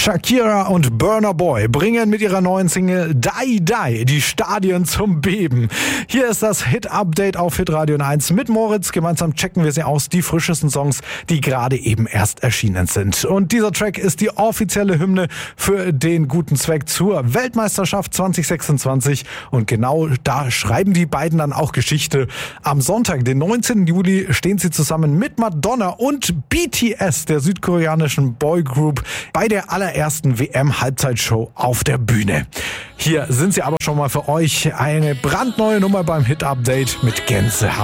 Shakira und Burna Boy bringen mit ihrer neuen Single Die Die die Stadien zum Beben. Hier ist das Hit-Update auf Hitradio 1 mit Moritz. Gemeinsam checken wir sie aus, die frischesten Songs, die gerade eben erst erschienen sind. Und dieser Track ist die offizielle Hymne für den guten Zweck zur Weltmeisterschaft 2026. Und genau da schreiben die beiden dann auch Geschichte. Am Sonntag, den 19. Juli, stehen sie zusammen mit Madonna und BTS, der südkoreanischen Boygroup, bei der allerersten WM-Halbzeitshow auf der Bühne. Hier sind sie aber schon mal für euch. Eine brandneue Nummer beim Hit-Update mit Gänsehaut.